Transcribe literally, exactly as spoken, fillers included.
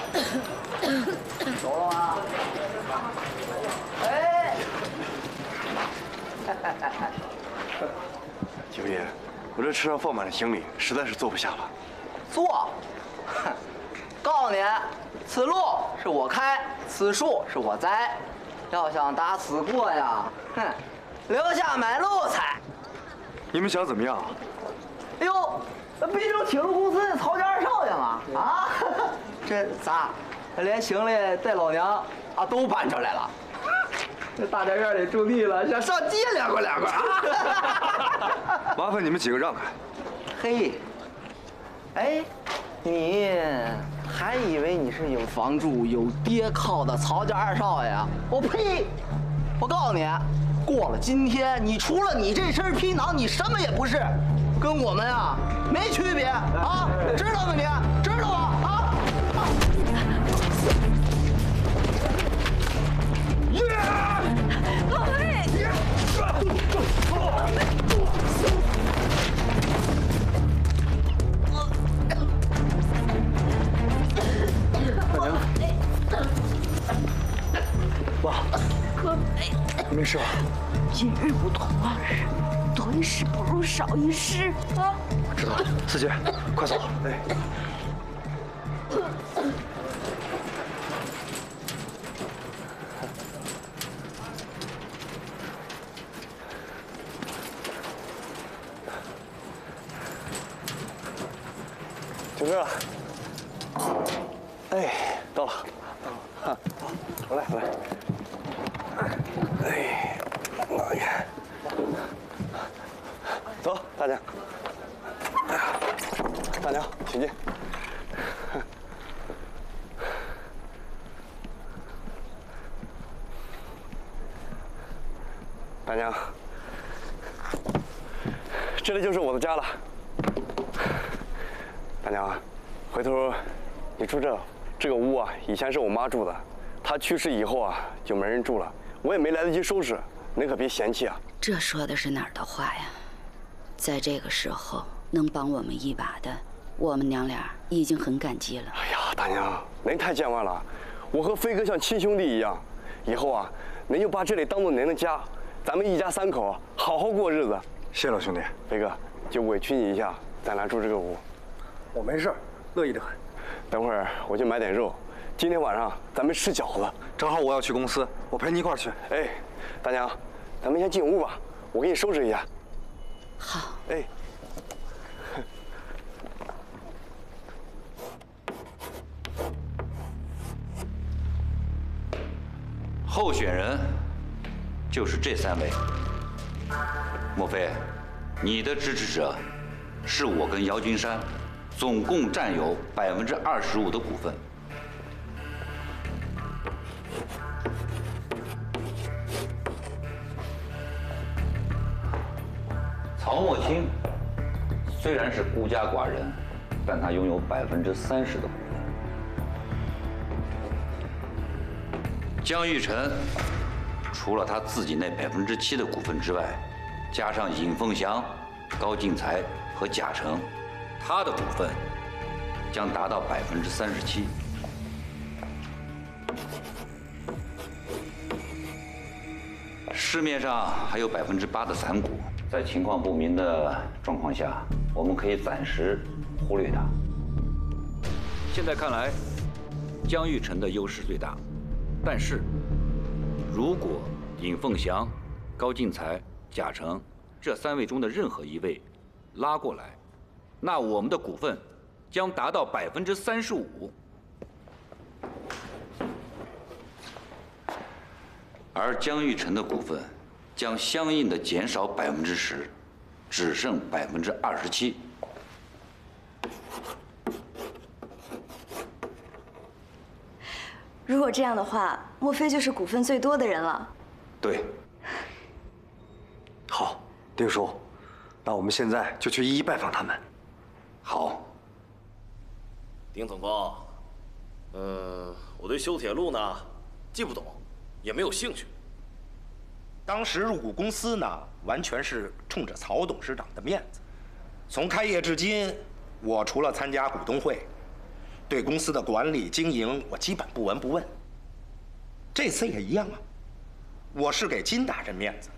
走了吗？哎， 经理，我这车上放满了行李，实在是坐不下了。 坐？哼，告诉你，此路是我开，此树是我栽。要想打此过呀，哼，留下买路财。 你们想怎么样？ 哎呦，毕竟铁路公司的曹家二少爷嘛，啊，这咋，连行李带老娘啊都搬出来了。这大宅院里种地了，想上街凉快凉快啊！ 麻烦你们几个让开。 嘿，哎，你还以为你是有房住、有爹靠的曹家二少爷啊？我呸！我告诉你，过了今天，你除了你这身皮囊，你什么也不是，跟我们啊没区别啊！知道吗你？知道吗？啊！ 老魏， 爸，你没事吧？ 今日不同往日，多一事不如少一事啊！ 我知道了，四姐，快走。哎。九哥，哎，到了，到了，我来，我来。哎，拿开。走，大娘。哎呀，大娘，请进。大娘，这里就是我的家了。大娘，回头你住这这个屋啊，以前是我妈住的，她去世以后啊，就没人住了，我也没来得及收拾，您可别嫌弃啊。 这说的是哪儿的话呀？在这个时候能帮我们一把的，我们娘俩已经很感激了。 哎呀，大娘，您太见外了，我和飞哥像亲兄弟一样，以后啊，您就把这里当做您的家，咱们一家三口好好过日子。谢谢老兄弟，飞哥，就委屈你一下，咱俩住这个屋。我没事，乐意的很。等会儿我去买点肉，今天晚上咱们吃饺子。正好我要去公司，我陪你一块儿去。哎，大娘，咱们先进屋吧，我给你收拾一下。 好。 哎。 候选人就是这三位。莫非你的支持者是我跟姚君山？总共占有百分之二十五的股份。曹墨清虽然是孤家寡人，但他拥有百分之三十的股份。江玉成除了他自己那百分之七的股份之外，加上尹凤祥、高进才和贾成。他的股份将达到百分之三十七。市面上还有百分之八的散股，在情况不明的状况下，我们可以暂时忽略它。现在看来，江玉成的优势最大，但是如果尹凤祥、高进才、贾成这三位中的任何一位拉过来，那我们的股份将达到百分之三十五，而江玉成的股份将相应的减少百分之十，只剩百分之二十七。 如果这样的话，莫非就是股份最多的人了？ 对。 好，丁叔，那我们现在就去一一拜访他们。 好， 丁总工，嗯，我对修铁路呢，既不懂，也没有兴趣。 当时入股公司呢，完全是冲着曹董事长的面子。从开业至今，我除了参加股东会， 对公司的管理经营，我基本不闻不问。这次也一样啊，我是给金大人面子，